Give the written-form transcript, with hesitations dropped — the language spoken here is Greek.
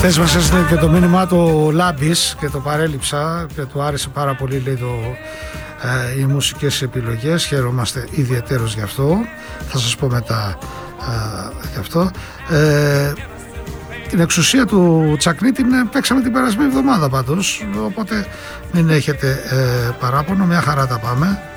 Χθες μας έστειλε και το μήνυμά του ο Λάμπης και το παρέλειψα και του άρεσε πάρα πολύ, λέει, οι μουσικές επιλογές. Χαίρομαστε ιδιαιτέρως γι' αυτό. Θα σας πω μετά γι' αυτό. Την εξουσία του Τσακνή την παίξαμε την περασμένη εβδομάδα πάντως, οπότε μην έχετε παράπονο, μια χαρά τα πάμε.